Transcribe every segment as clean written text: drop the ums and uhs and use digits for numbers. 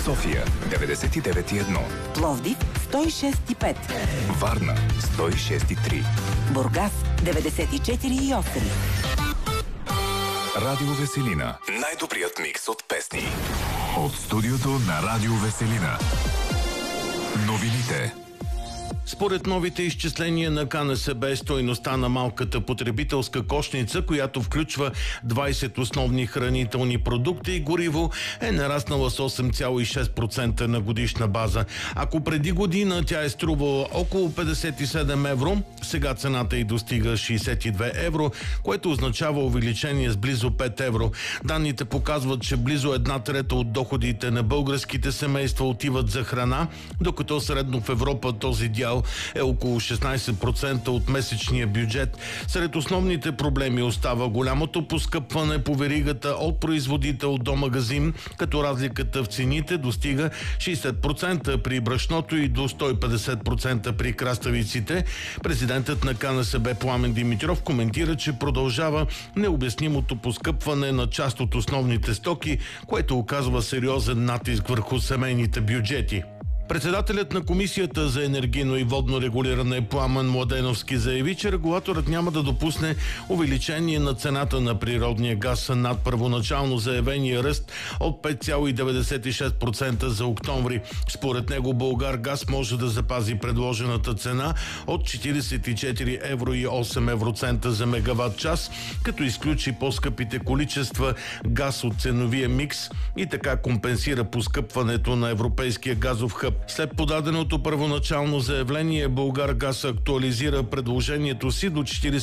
София 99,1, Пловдив 106,5, Варна 106,3, Бургас 94,8. Радио Веселина. Най-добрият микс от песни. От студиото на Радио Веселина. Новините. Според новите изчисления на КНСБ, стойността на малката потребителска кошница, която включва 20 основни хранителни продукти и гориво, е нараснала с 8,6% на годишна база. Ако преди година тя е струвала около 57 евро, сега цената й достига 62 евро, което означава увеличение с близо 5 евро. Данните показват, че близо 1/3 от доходите на българските семейства отиват за храна, докато средно в Европа този дял е около 16% от месечния бюджет. Сред основните проблеми остава голямото поскъпване по веригата от производител до магазин, като разликата в цените достига 60% при брашното и до 150% при краставиците. Президентът на КНСБ Пламен Димитров коментира, че продължава необяснимото поскъпване на част от основните стоки, което оказва сериозен натиск върху семейните бюджети. Председателят на Комисията за енергийно и водно регулиране Пламен Младеновски заяви, че регулаторът няма да допусне увеличение на цената на природния газ над първоначално заявения ръст от 5,96% за октомври. Според него Булгаргаз може да запази предложената цена от 44 евро и 8 евроцента за мегаватт час, като изключи по-скъпите количества газ от ценовия микс и така компенсира поскъпването на европейския газов хъб. След подаденото първоначално заявление, Булгаргаз актуализира предложението си до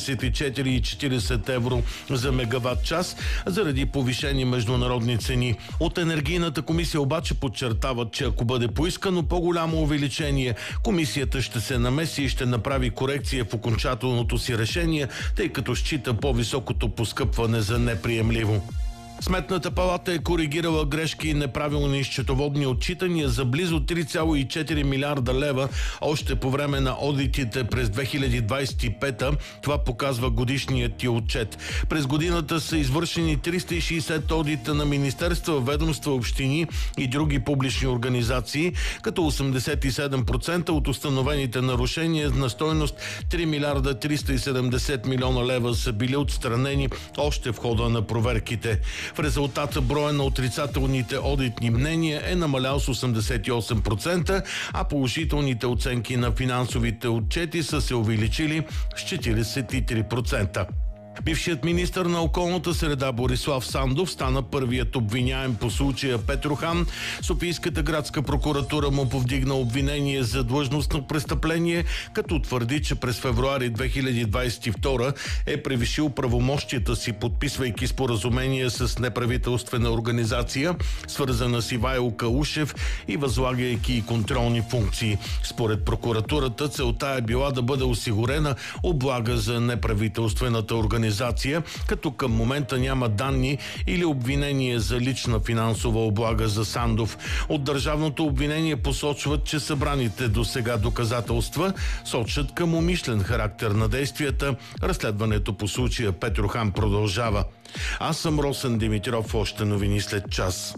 44,40 евро за мегаватт час заради повишени международни цени. От Енергийната комисия обаче подчертават, че ако бъде поискано по-голямо увеличение, комисията ще се намеси и ще направи корекция в окончателното си решение, тъй като счита по-високото поскъпване за неприемливо. Сметната палата е коригирала грешки и неправилни счетоводни отчитания за близо 3,4 милиарда лева още по време на одитите през 2025-та. Това показва годишният ти отчет. През годината са извършени 360 одита на министерства, ведомства, общини и други публични организации, като 87% от установените нарушения на стойност 3 милиарда 370 милиона лева са били отстранени още в хода на проверките. В резултата броя на отрицателните одитни мнения е намалял с 88%, а положителните оценки на финансовите отчети са се увеличили с 43%. Бившият министър на околната среда Борислав Сандов стана първият обвиняем по случая Петрохан. Софийската градска прокуратура му повдигна обвинение за длъжностно престъпление, като твърди, че през февруари 2022 е превишил правомощията си, подписвайки споразумение с неправителствена организация, свързана с Ивайло Калушев, и възлагайки и контролни функции. Според прокуратурата целта е била да бъде осигурена облага за неправителствената организация, като към момента няма данни или обвинение за лична финансова облага за Сандов. От държавното обвинение посочват, че събраните до сега доказателства сочат към умишлен характер на действията. Разследването по случая Петрохан продължава. Аз съм Росен Димитров, още новини след час.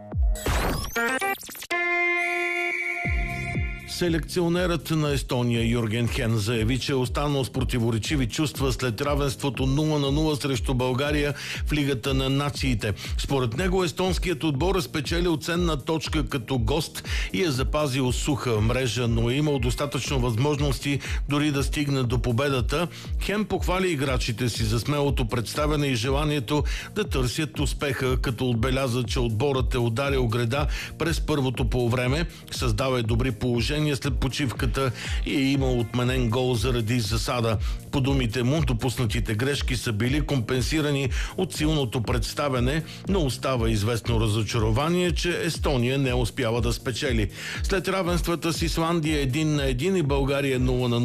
Селекционерът на Естония Юрген Хен заяви, че е останал с противоречиви чувства след равенството 0-0 срещу България в Лигата на нациите. Според него естонският отбор е спечелил ценна точка като гост и е запазил суха мрежа, но е имал достатъчно възможности дори да стигне до победата. Хен похвали играчите си за смелото представяне и желанието да търсят успеха, като отбеляза, че отборът е ударил греда през първото полувреме, създава добри положения след почивката и е имал отменен гол заради засада. По думите му, допуснатите грешки са били компенсирани от силното представяне, но остава известно разочарование, че Естония не успява да спечели. След равенствата с Исландия 1-1 и България 0-0